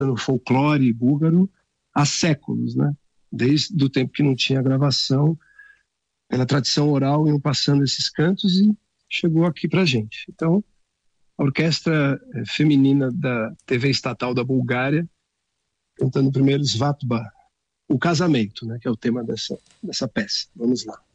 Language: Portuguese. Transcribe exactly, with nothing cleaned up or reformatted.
no folclore búlgaro há séculos, né? Desde o tempo que não tinha gravação, pela tradição oral, iam passando esses cantos e chegou aqui pra gente. Então, a orquestra feminina da T V estatal da Bulgária, cantando primeiro Svatba, o casamento, né, que é o tema dessa, dessa peça. Vamos lá.